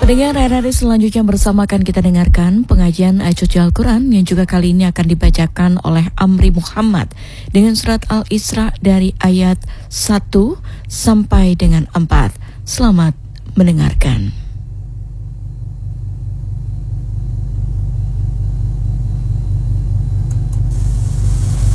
Pendengar RRI selanjutnya bersama akan kita dengarkan pengajian ayat suci Al-Quran yang juga kali ini akan dibacakan oleh Amri Muhammad dengan surat Al-Isra dari ayat 1 sampai dengan 4. Selamat mendengarkan.